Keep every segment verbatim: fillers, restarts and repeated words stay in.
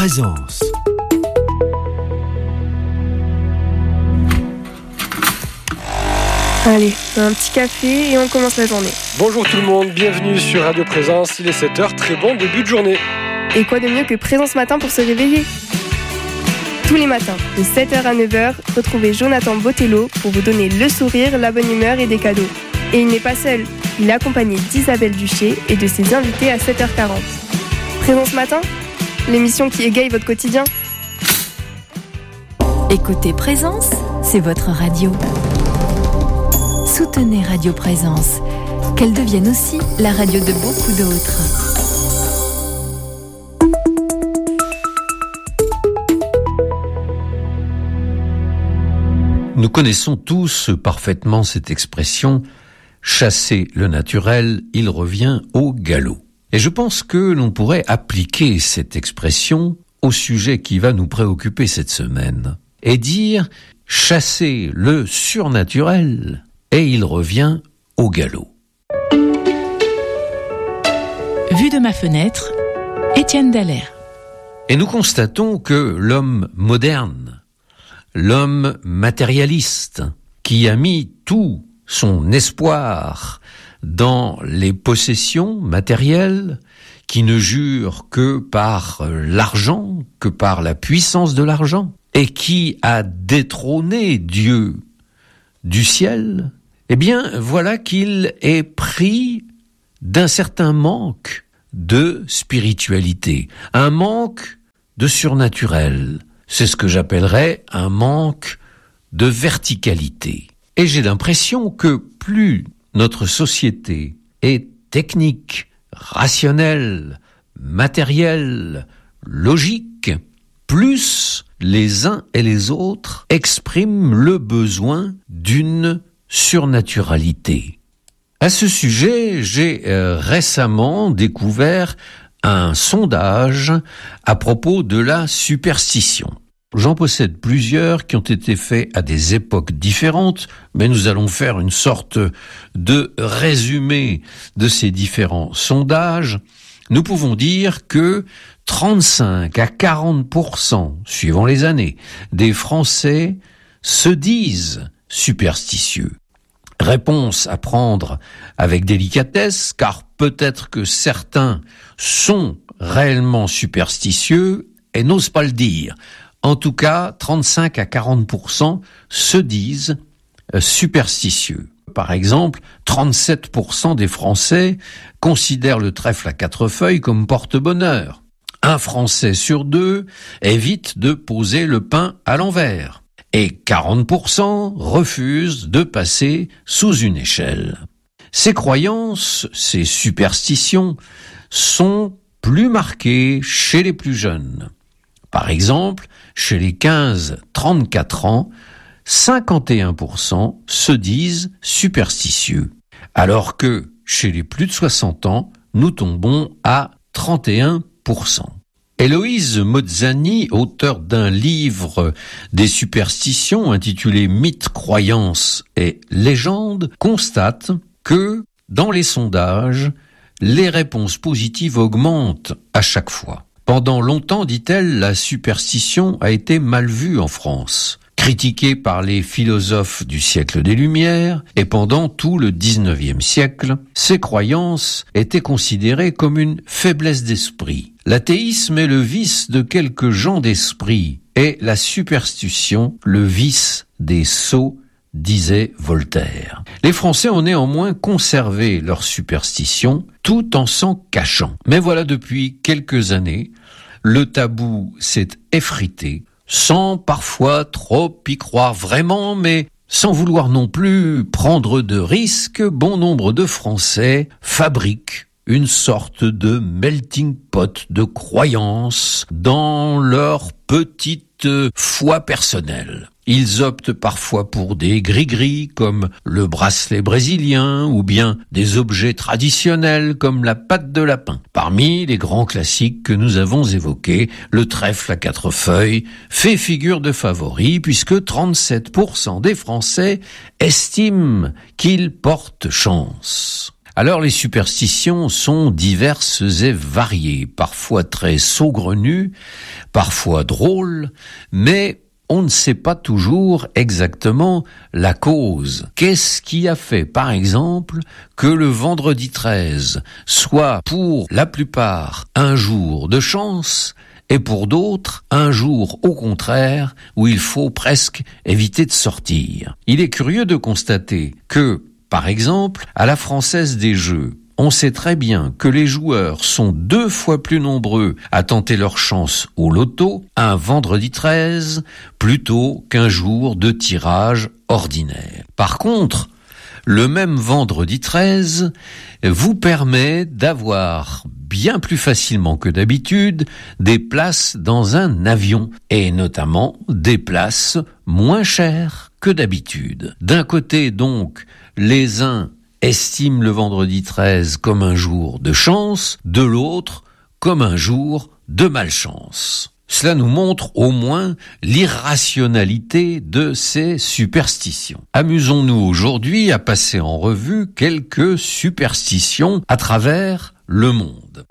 Présence. Allez, un petit café et on commence la journée. Bonjour tout le monde, bienvenue sur Radio Présence, il est sept heures, très bon début de journée. Et quoi de mieux que Présence Matin pour se réveiller ? Tous les matins, de sept heures à neuf heures, retrouvez Jonathan Botello pour vous donner le sourire, la bonne humeur et des cadeaux. Et il n'est pas seul, il est accompagné d'Isabelle Duché et de ses invités à sept heures quarante. Présence Matin, l'émission qui égaye votre quotidien. Écoutez Présence, c'est votre radio. Soutenez Radio Présence, qu'elle devienne aussi la radio de beaucoup d'autres. Nous connaissons tous parfaitement cette expression « chasser le naturel, il revient au galop ». Et je pense que l'on pourrait appliquer cette expression au sujet qui va nous préoccuper cette semaine et dire « chasser le surnaturel ». Et il revient au galop. Vue de ma fenêtre, Étienne Dallaire. Et nous constatons que l'homme moderne, l'homme matérialiste, qui a mis tout son espoir dans les possessions matérielles, qui ne jure que par l'argent, que par la puissance de l'argent, et qui a détrôné Dieu du ciel, eh bien, voilà qu'il est pris d'un certain manque de spiritualité, un manque de surnaturel. C'est ce que j'appellerais un manque de verticalité. Et j'ai l'impression que plus notre société est technique, rationnelle, matérielle, logique, plus les uns et les autres expriment le besoin d'une surnaturalité. À ce sujet, j'ai euh, récemment découvert un sondage à propos de la superstition. J'en possède plusieurs qui ont été faits à des époques différentes, mais nous allons faire une sorte de résumé de ces différents sondages. Nous pouvons dire que trente-cinq à quarante pour cent, suivant les années, des Français se disent superstitieux. Réponse à prendre avec délicatesse, car peut-être que certains sont réellement superstitieux et n'osent pas le dire. En tout cas, trente-cinq à quarante pour cent se disent superstitieux. Par exemple, trente-sept pour cent des Français considèrent le trèfle à quatre feuilles comme porte-bonheur. Un Français sur deux évite de poser le pain à l'envers. Et quarante pour cent refusent de passer sous une échelle. Ces croyances, ces superstitions, sont plus marquées chez les plus jeunes. Par exemple, chez les quinze à trente-quatre ans, cinquante et un pour cent se disent superstitieux, alors que chez les plus de soixante ans, nous tombons à trente et un pour cent. Héloïse Mozzani, auteur d'un livre des superstitions intitulé « Mythes, croyances et légendes », constate que, dans les sondages, les réponses positives augmentent à chaque fois. Pendant longtemps, dit-elle, la superstition a été mal vue en France, critiquée par les philosophes du siècle des Lumières, et pendant tout le dix-neuvième siècle, ces croyances étaient considérées comme une faiblesse d'esprit. L'athéisme est le vice de quelques gens d'esprit, et la superstition le vice des sots, disait Voltaire. Les Français ont néanmoins conservé leur superstition tout en s'en cachant. Mais voilà, depuis quelques années, le tabou s'est effrité, sans parfois trop y croire vraiment, mais sans vouloir non plus prendre de risques. Bon nombre de Français fabriquent une sorte de melting pot de croyances dans leur petite foi personnelle. Ils optent parfois pour des gris-gris comme le bracelet brésilien ou bien des objets traditionnels comme la patte de lapin. Parmi les grands classiques que nous avons évoqués, le trèfle à quatre feuilles fait figure de favori puisque trente-sept pour cent des Français estiment qu'il porte chance. Alors les superstitions sont diverses et variées, parfois très saugrenues, parfois drôles, mais on ne sait pas toujours exactement la cause. Qu'est-ce qui a fait, par exemple, que le vendredi treize soit pour la plupart un jour de chance et pour d'autres un jour au contraire où il faut presque éviter de sortir? Il est curieux de constater que, par exemple, à la Française des Jeux, on sait très bien que les joueurs sont deux fois plus nombreux à tenter leur chance au loto un vendredi treize plutôt qu'un jour de tirage ordinaire. Par contre, le même vendredi treize vous permet d'avoir bien plus facilement que d'habitude des places dans un avion et notamment des places moins chères que d'habitude. D'un côté donc, les uns estiment le vendredi treize comme un jour de chance, de l'autre comme un jour de malchance. Cela nous montre au moins l'irrationalité de ces superstitions. Amusons-nous aujourd'hui à passer en revue quelques superstitions à travers le monde.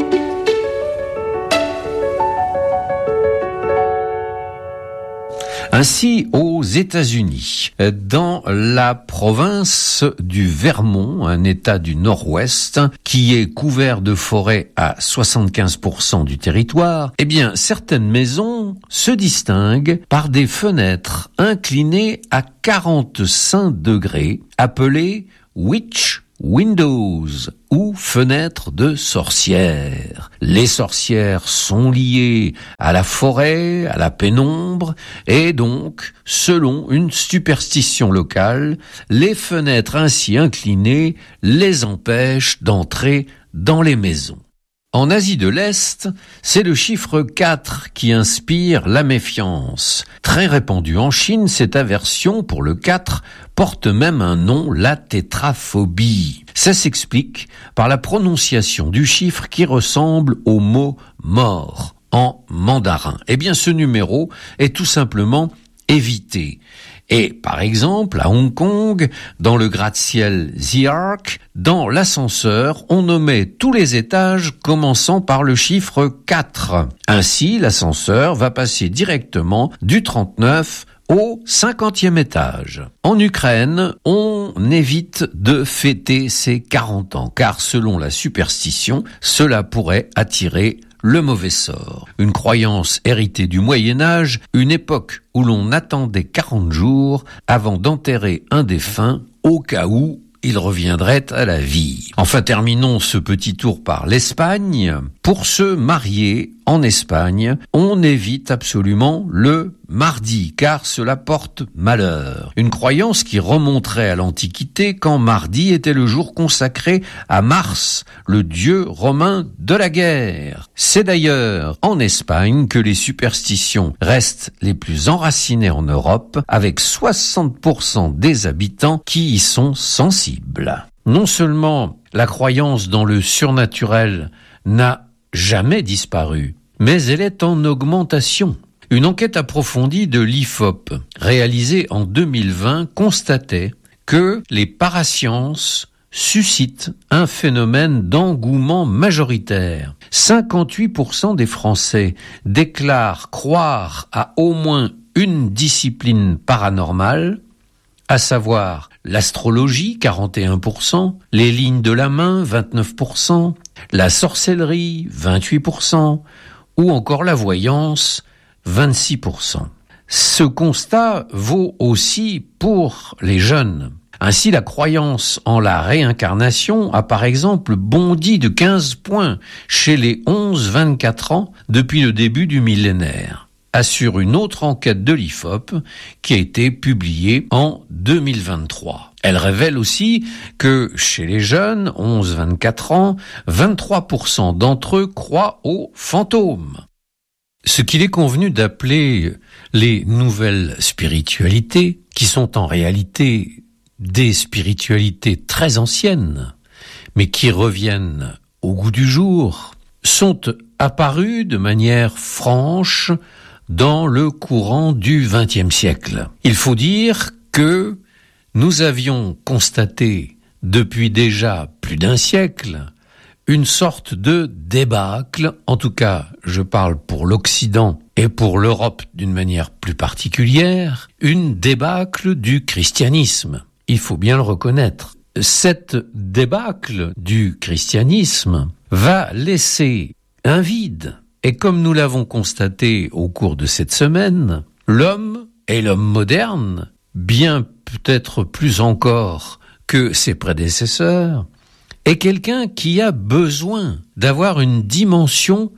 Ainsi, aux États-Unis, dans la province du Vermont, un État du Nord-Ouest, qui est couvert de forêts à soixante-quinze pour cent du territoire, eh bien, certaines maisons se distinguent par des fenêtres inclinées à quarante-cinq degrés, appelées witch windows ou fenêtres de sorcières. Les sorcières sont liées à la forêt, à la pénombre, et donc, selon une superstition locale, les fenêtres ainsi inclinées les empêchent d'entrer dans les maisons. En Asie de l'Est, c'est le chiffre quatre qui inspire la méfiance. Très répandue en Chine, cette aversion pour le quatre porte même un nom, la tétraphobie. Ça s'explique par la prononciation du chiffre qui ressemble au mot mort en mandarin. Eh bien, ce numéro est tout simplement évité. Et par exemple, à Hong Kong, dans le gratte-ciel The Arc, dans l'ascenseur, on nommait tous les étages commençant par le chiffre quatre. Ainsi, l'ascenseur va passer directement du trente-neuf au cinquantième étage. En Ukraine, on évite de fêter ses quarante ans, car selon la superstition, cela pourrait attirer le mauvais sort. Une croyance héritée du Moyen-Âge, une époque où l'on attendait quarante jours avant d'enterrer un défunt au cas où il reviendrait à la vie. Enfin, terminons ce petit tour par l'Espagne. Pour se marier en Espagne, on évite absolument le mardi, car cela porte malheur. Une croyance qui remonterait à l'Antiquité, quand mardi était le jour consacré à Mars, le dieu romain de la guerre. C'est d'ailleurs en Espagne que les superstitions restent les plus enracinées en Europe, avec soixante pour cent des habitants qui y sont sensibles. Non seulement la croyance dans le surnaturel n'a jamais disparu, mais elle est en augmentation. Une enquête approfondie de l'I F O P, réalisée en deux mille vingt, constatait que les parasciences suscitent un phénomène d'engouement majoritaire. cinquante-huit pour cent des Français déclarent croire à au moins une discipline paranormale, à savoir l'astrologie, quarante et un pour cent, les lignes de la main, vingt-neuf pour cent, la sorcellerie, vingt-huit pour cent, ou encore la voyance, vingt-six pour cent. Ce constat vaut aussi pour les jeunes. Ainsi, la croyance en la réincarnation a par exemple bondi de quinze points chez les onze vingt-quatre ans depuis le début du millénaire, assure une autre enquête de l'I F O P qui a été publiée en deux mille vingt-trois. Elle révèle aussi que chez les jeunes, onze vingt-quatre ans, vingt-trois pour cent d'entre eux croient aux fantômes. Ce qu'il est convenu d'appeler les nouvelles spiritualités, qui sont en réalité des spiritualités très anciennes, mais qui reviennent au goût du jour, sont apparues de manière franche dans le courant du vingtième siècle. Il faut dire que nous avions constaté depuis déjà plus d'un siècle, une sorte de débâcle, en tout cas je parle pour l'Occident et pour l'Europe d'une manière plus particulière, une débâcle du christianisme. Il faut bien le reconnaître. Cette débâcle du christianisme va laisser un vide. Et comme nous l'avons constaté au cours de cette semaine, l'homme et l'homme moderne, bien peut-être plus encore que ses prédécesseurs, est quelqu'un qui a besoin d'avoir une dimension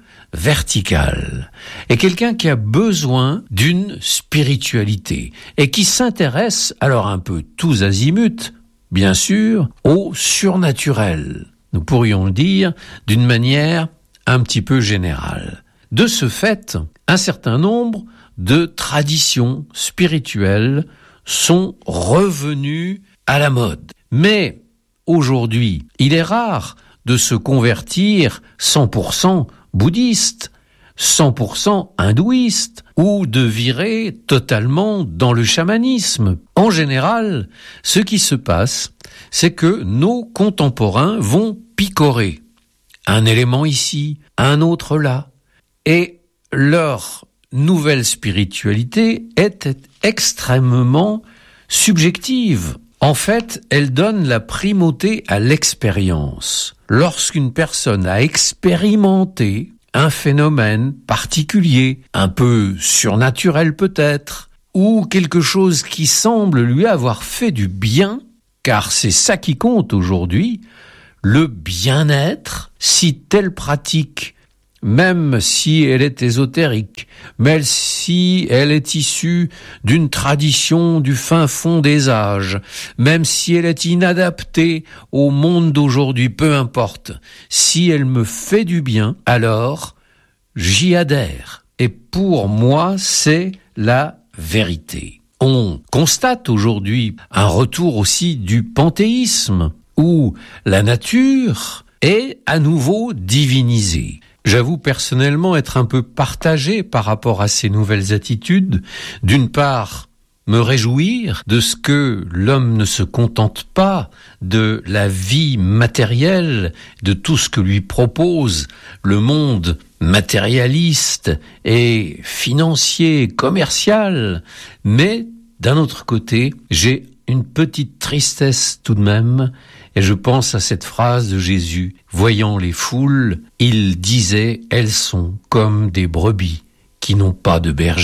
verticale, est quelqu'un qui a besoin d'une spiritualité et qui s'intéresse, alors un peu tous azimuts, bien sûr, au surnaturel. Nous pourrions le dire d'une manière un petit peu générale. De ce fait, un certain nombre de traditions spirituelles sont revenues à la mode. Mais aujourd'hui, il est rare de se convertir cent pour cent bouddhiste, cent pour cent hindouiste, ou de virer totalement dans le chamanisme. En général, ce qui se passe, c'est que nos contemporains vont picorer. Un élément ici, un autre là. Et leur nouvelle spiritualité est extrêmement subjective. En fait, elle donne la primauté à l'expérience. Lorsqu'une personne a expérimenté un phénomène particulier, un peu surnaturel peut-être, ou quelque chose qui semble lui avoir fait du bien, car c'est ça qui compte aujourd'hui, le bien-être, si telle pratique, même si elle est ésotérique, même si elle est issue d'une tradition du fin fond des âges, même si elle est inadaptée au monde d'aujourd'hui, peu importe, si elle me fait du bien, alors j'y adhère. Et pour moi, c'est la vérité. On constate aujourd'hui un retour aussi du panthéisme, où la nature est à nouveau divinisée. J'avoue personnellement être un peu partagé par rapport à ces nouvelles attitudes. D'une part, me réjouir de ce que l'homme ne se contente pas de la vie matérielle, de tout ce que lui propose le monde matérialiste et financier, commercial, mais d'un autre côté, j'ai une petite tristesse tout de même. Et je pense à cette phrase de Jésus. Voyant les foules, il disait « Elles sont comme des brebis qui n'ont pas de berger ».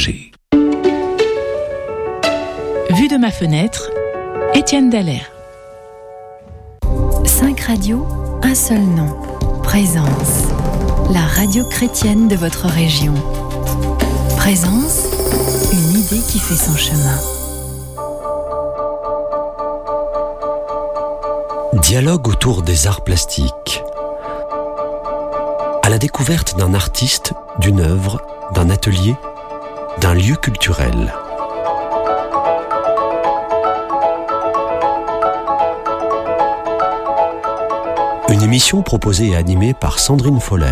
Vue de ma fenêtre, Étienne Dallaire. Cinq radios, un seul nom. Présence. La radio chrétienne de votre région. Présence, une idée qui fait son chemin. Dialogue autour des arts plastiques. À la découverte d'un artiste, d'une œuvre, d'un atelier, d'un lieu culturel. Une émission proposée et animée par Sandrine Foller.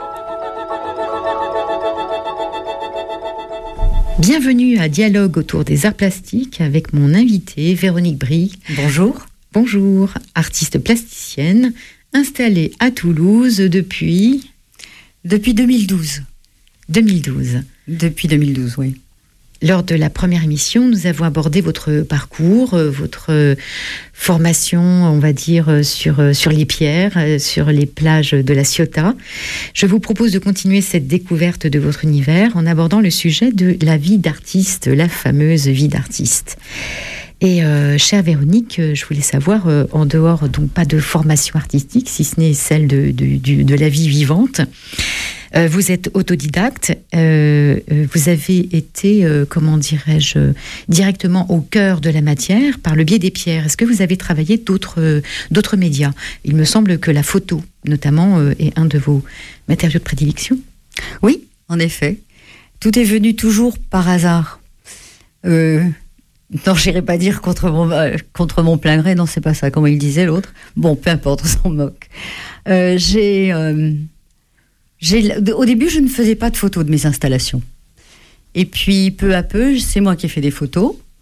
Bienvenue à Dialogue autour des arts plastiques avec mon invitée Véronique Brie. Bonjour. Bonjour, artiste plasticienne, installée à Toulouse depuis... Depuis deux mille douze. deux mille douze. Depuis deux mille douze, oui. Lors de la première émission, nous avons abordé votre parcours, votre formation, on va dire, sur, sur les pierres, sur les plages de la Ciotat. Je vous propose de continuer cette découverte de votre univers en abordant le sujet de la vie d'artiste, la fameuse vie d'artiste. Et euh, chère Véronique, je voulais savoir, euh, en dehors, donc pas de formation artistique, si ce n'est celle de, de, de, de la vie vivante, euh, vous êtes autodidacte, euh, vous avez été, euh, comment dirais-je, directement au cœur de la matière par le biais des pierres. Est-ce que vous avez travaillé d'autres, euh, d'autres médias ? Il me semble que la photo, notamment, euh, est un de vos matériaux de prédilection. Oui, en effet. Tout est venu toujours par hasard. Euh... Non, j'irai pas dire contre mon, euh, contre mon plein gré, non, c'est pas ça, comme il disait l'autre. Bon, peu importe, on s'en moque. Euh, j'ai, euh, j'ai, au début, je ne faisais pas de photos de mes installations. Et puis, peu à peu, c'est moi qui ai fait des photos.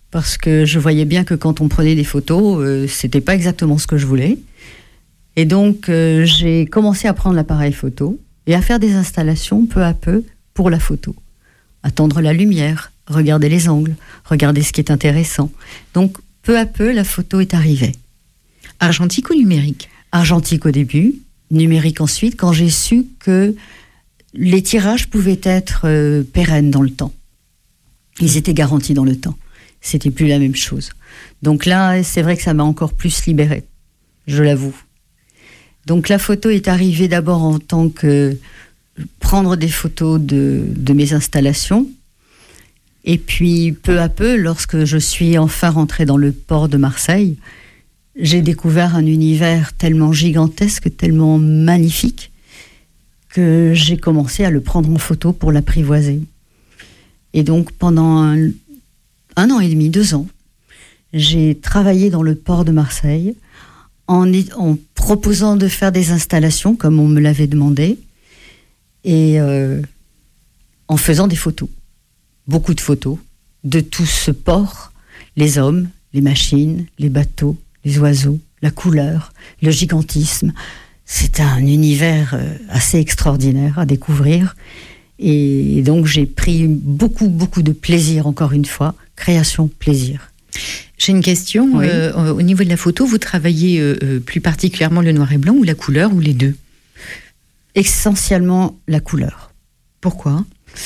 parce que je voyais bien que quand on prenait des photos, euh, c'était pas exactement ce que je voulais. Et donc, euh, j'ai commencé à prendre l'appareil photo et à faire des installations peu à peu pour la photo. Attendre la lumière, regarder les angles, regarder ce qui est intéressant. Donc, peu à peu, la photo est arrivée. Argentique ou numérique ? Argentique au début, numérique ensuite, quand j'ai su que les tirages pouvaient être euh, pérennes dans le temps. Ils étaient garantis dans le temps. C'était plus la même chose. Donc là, c'est vrai que ça m'a encore plus libérée, je l'avoue. Donc la photo est arrivée d'abord en tant que prendre des photos de, de mes installations. Et puis peu à peu, lorsque je suis enfin rentrée dans le port de Marseille, j'ai découvert un univers tellement gigantesque, tellement magnifique, que j'ai commencé à le prendre en photo pour l'apprivoiser. Et donc pendant un, un an et demi, deux ans, j'ai travaillé dans le port de Marseille en, en proposant de faire des installations comme on me l'avait demandé et euh, en faisant des photos, beaucoup de photos de tout ce port, les hommes, les machines, les bateaux, les oiseaux, la couleur, le gigantisme. C'est un univers assez extraordinaire à découvrir. Et donc j'ai pris beaucoup, beaucoup de plaisir, encore une fois. Création, plaisir. J'ai une question. Oui. Euh, au niveau de la photo, vous travaillez euh, plus particulièrement le noir et blanc ou la couleur ou les deux ? Essentiellement la couleur. Pourquoi ?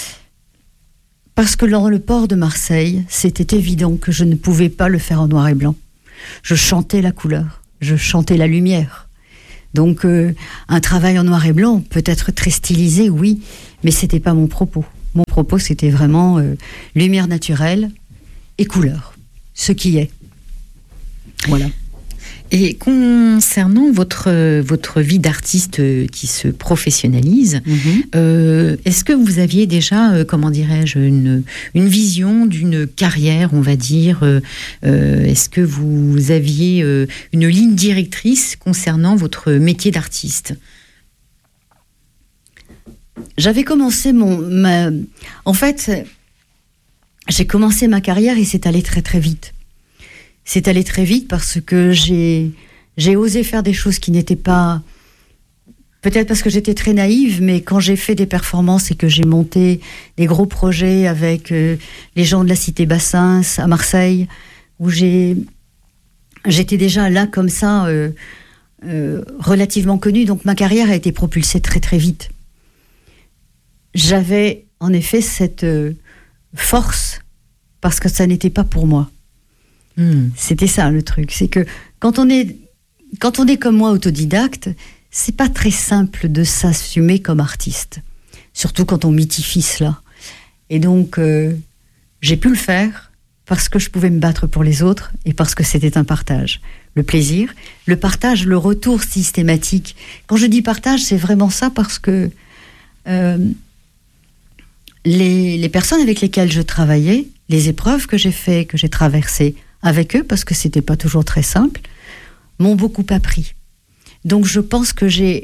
Parce que dans le port de Marseille, c'était évident que je ne pouvais pas le faire en noir et blanc. Je chantais la couleur, je chantais la lumière. Donc euh, un travail en noir et blanc peut être très stylisé, oui, mais c'était pas mon propos. Mon propos, c'était vraiment euh, lumière naturelle et couleur, ce qui est. Voilà. Et concernant votre, votre vie d'artiste qui se professionnalise, Mm-hmm. euh, est-ce que vous aviez déjà, euh, comment dirais-je, une, une vision d'une carrière, on va dire euh, euh, est-ce que vous aviez euh, une ligne directrice concernant votre métier d'artiste ? J'avais commencé mon... Ma... En fait, j'ai commencé ma carrière et c'est allé très très vite. C'est allé très vite parce que j'ai, j'ai osé faire des choses qui n'étaient pas... Peut-être parce que j'étais très naïve, mais quand j'ai fait des performances et que j'ai monté des gros projets avec euh, les gens de la Cité Bassins à Marseille, où j'ai... J'étais déjà là comme ça, euh, euh, relativement connue, donc ma carrière a été propulsée très très vite. J'avais en effet cette euh, force parce que ça n'était pas pour moi. Hmm. C'était ça le truc, c'est que quand on est quand on est comme moi autodidacte, c'est pas très simple de s'assumer comme artiste, surtout quand on mythifie cela. Et donc euh, j'ai pu le faire parce que je pouvais me battre pour les autres et parce que c'était un partage, le plaisir, le partage, le retour systématique. Quand je dis partage, c'est vraiment ça parce que euh, les les personnes avec lesquelles je travaillais, les épreuves que j'ai fait, que j'ai traversées avec eux, parce que c'était pas toujours très simple, m'ont beaucoup appris. Donc je pense que j'ai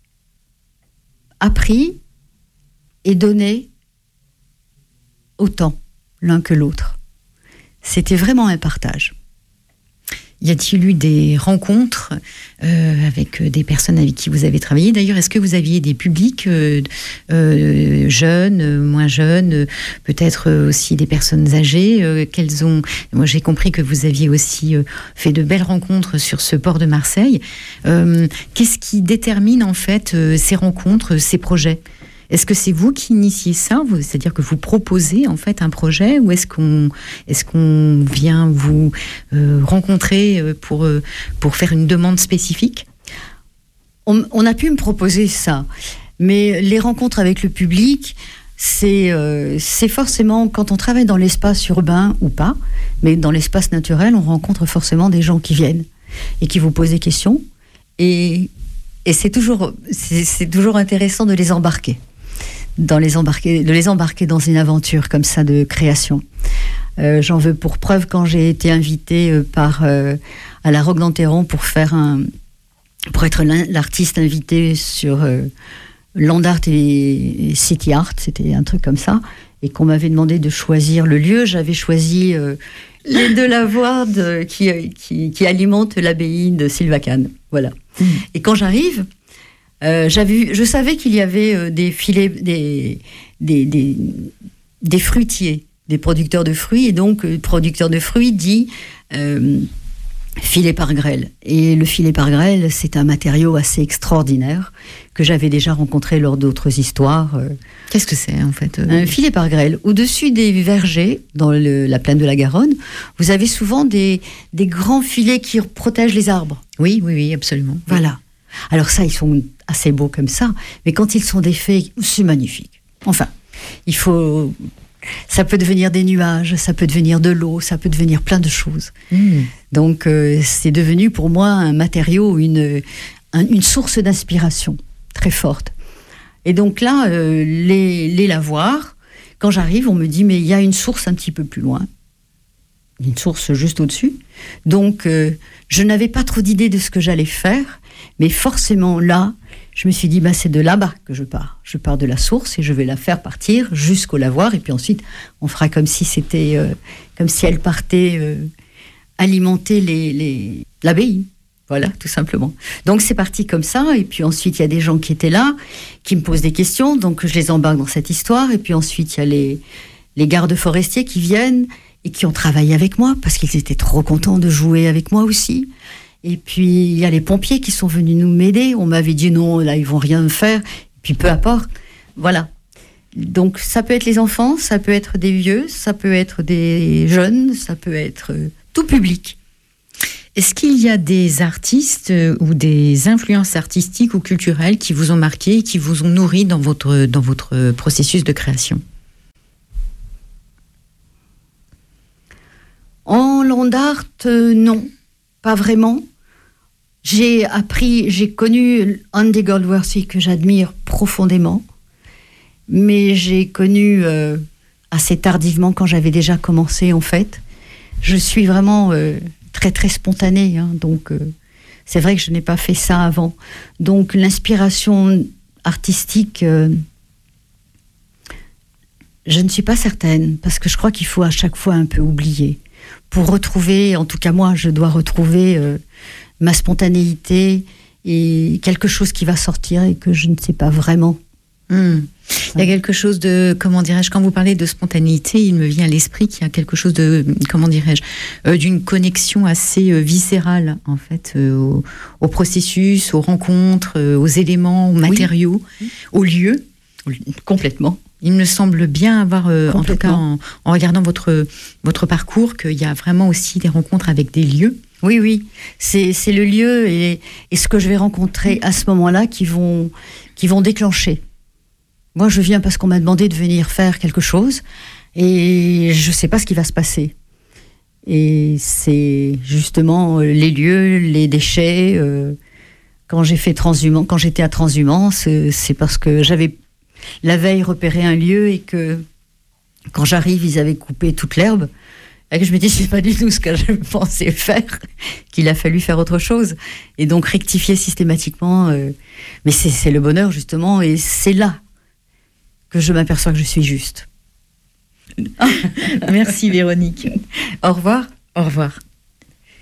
appris et donné autant l'un que l'autre. C'était vraiment un partage. Y a-t-il eu des rencontres euh, avec des personnes avec qui vous avez travaillé ? D'ailleurs, est-ce que vous aviez des publics euh, euh, jeunes, moins jeunes, peut-être aussi des personnes âgées euh, qu'elles ont... Moi, j'ai compris que vous aviez aussi euh, fait de belles rencontres sur ce port de Marseille. Euh, qu'est-ce qui détermine en fait euh, ces rencontres, ces projets ? Est-ce que c'est vous qui initiez ça, c'est-à-dire que vous proposez en fait un projet, ou est-ce qu'on, est-ce qu'on vient vous euh, rencontrer pour, euh, pour faire une demande spécifique ? on, on a pu me proposer ça, mais les rencontres avec le public, c'est, euh, c'est forcément, quand on travaille dans l'espace urbain ou pas, mais dans l'espace naturel, on rencontre forcément des gens qui viennent et qui vous posent des questions, et, et c'est toujours, c'est, c'est toujours intéressant de les embarquer. Dans les embarquer, de les embarquer dans une aventure comme ça de création. Euh, j'en veux pour preuve quand j'ai été invitée euh, par euh, à la Roque d'Enterron pour faire un, pour être l'artiste invité sur euh, Land Art et City Art, c'était un truc comme ça. et qu'on m'avait demandé de choisir le lieu, j'avais choisi euh, les deux lavoirs de, qui, qui, qui alimentent l'abbaye de Sylvacane. Voilà. Mmh. Et quand j'arrive, euh, j'avais, je savais qu'il y avait euh, des filets, des, des, des, des fruitiers, des producteurs de fruits, et donc euh, producteur de fruits dit euh, filet par grêle. Et le filet par grêle, c'est un matériau assez extraordinaire que j'avais déjà rencontré lors d'autres histoires. Qu'est-ce que c'est en fait ? Un filet par grêle. Au-dessus des vergers, dans le, la plaine de la Garonne, vous avez souvent des, des grands filets qui protègent les arbres. Oui, oui, oui, absolument. Voilà. Alors ça, ils sont assez beaux comme ça, mais quand ils sont défaits, c'est magnifique. Enfin, il faut... Ça peut devenir des nuages, ça peut devenir de l'eau, ça peut devenir plein de choses. Mmh. Donc, euh, c'est devenu pour moi un matériau, une, un, une source d'inspiration très forte. Et donc là, euh, les, les lavoirs, quand j'arrive, on me dit, mais il y a une source un petit peu plus loin. Une source juste au-dessus. Donc, euh, je n'avais pas trop d'idées de ce que j'allais faire, mais forcément là, je me suis dit, bah, c'est de là-bas que je pars. Je pars de la source et je vais la faire partir jusqu'au lavoir. Et puis ensuite, on fera comme si c'était, euh, comme si elle partait euh, alimenter les, les, l'abbaye. Voilà, tout simplement. Donc c'est parti comme ça. Et puis ensuite, il y a des gens qui étaient là, qui me posent des questions. Donc je les embarque dans cette histoire. Et puis ensuite, il y a les, les gardes forestiers qui viennent et qui ont travaillé avec moi parce qu'ils étaient trop contents de jouer avec moi aussi. Et puis, il y a les pompiers qui sont venus nous m'aider. On m'avait dit non, là, ils vont rien me faire. Et puis, peu importe. Voilà. Donc, ça peut être les enfants, ça peut être des vieux, ça peut être des jeunes, ça peut être euh, tout public. Est-ce qu'il y a des artistes ou des influences artistiques ou culturelles qui vous ont marqué, qui vous ont nourri dans votre, dans votre processus de création ? En land art, euh, non. Pas vraiment. J'ai appris, j'ai connu Andy Goldsworthy que j'admire profondément, mais j'ai connu euh, assez tardivement quand j'avais déjà commencé en fait. Je suis vraiment euh, très très spontanée, hein, donc euh, c'est vrai que je n'ai pas fait ça avant. Donc l'inspiration artistique, euh, je ne suis pas certaine parce que je crois qu'il faut à chaque fois un peu oublier. Pour retrouver, en tout cas moi, je dois retrouver euh, ma spontanéité et quelque chose qui va sortir et que je ne sais pas vraiment. Mmh. Il y a quelque chose de, comment dirais-je, quand vous parlez de spontanéité, il me vient à l'esprit qu'il y a quelque chose de, comment dirais-je, euh, d'une connexion assez euh, viscérale, en fait, euh, au, au processus, aux rencontres, euh, aux éléments, aux matériaux, oui. Aux lieux. Complètement. Il me semble bien avoir, euh, en tout cas en, en regardant votre, votre parcours, qu'il y a vraiment aussi des rencontres avec des lieux. Oui, oui, c'est, c'est le lieu et, et ce que je vais rencontrer à ce moment-là qui vont, qui vont déclencher. Moi, je viens parce qu'on m'a demandé de venir faire quelque chose et je ne sais pas ce qui va se passer. Et c'est justement les lieux, les déchets. Euh, quand j'ai fait transhumance, quand j'étais à Transhumance, c'est, c'est parce que j'avais la veille repéré un lieu et que quand j'arrive, ils avaient coupé toute l'herbe. Et que je me dis, c'est pas du tout ce que je pensais faire, qu'il a fallu faire autre chose. Et donc rectifier systématiquement. Euh, mais c'est, c'est le bonheur, justement, et c'est là que je m'aperçois que je suis juste. Merci Véronique. Au revoir. Au revoir.